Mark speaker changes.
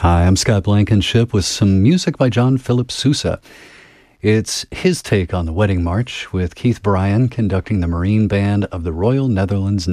Speaker 1: Hi, I'm Scott Blankenship with some music by John Philip Sousa. It's his take on the Wedding March, with Keith Bryan conducting the Marine Band of the Royal Netherlands